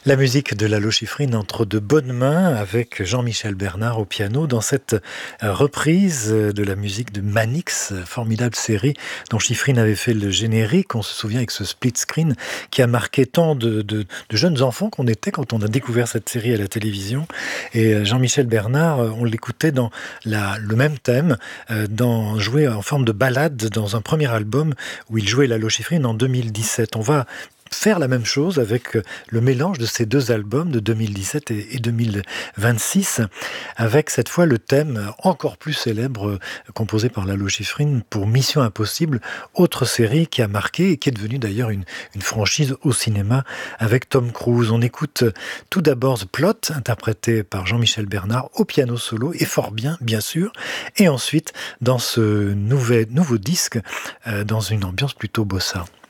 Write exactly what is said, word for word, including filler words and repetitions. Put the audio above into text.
La musique de Lalo Schifrin entre de bonnes mains avec Jean-Michel Bernard au piano dans cette euh, reprise de la musique de Manix, formidable série dont Schifrin avait fait le générique. On se souvient avec ce split screen qui a marqué tant de, de- de jeunes enfants qu'on était quand on a découvert cette série à la télévision. Et euh, Jean-Michel Bernard, euh, on l'écoutait dans la- le même thème, euh, dans, joué en forme de ballade dans un premier album où il jouait Lalo Schifrin en deux mille dix-sept. On va faire la même chose avec euh, le mélange de ces deux albums de deux mille dix-sept et et deux mille vingt-six, avec cette fois le thème encore plus célèbre euh, composé par Lalo Schifrin pour Mission Impossible, autre série qui a marqué et qui est devenue d'ailleurs une, une franchise au cinéma avec Tom Cruise. On écoute euh, tout d'abord The Plot, interprété par Jean-Michel Bernard au piano solo, et fort bien, bien sûr, et ensuite dans ce nouvel, nouveau disque, euh, dans une ambiance plutôt bossa.